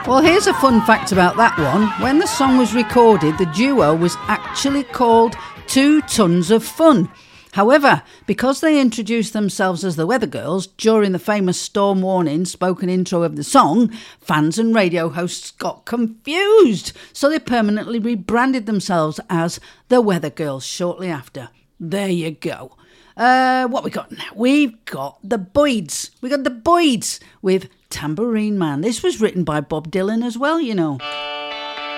Well, here's a fun fact about that one. When the song was recorded, the duo was actually called 2 Tons of Fun. However, because they introduced themselves as the Weather Girls during the famous storm warning spoken intro of the song, fans and radio hosts got confused. So they permanently rebranded themselves as the Weather Girls shortly after. There you go. What we got now? We've got the Boyds. We got the Boyds with Tambourine Man. This was written by Bob Dylan as well, you know.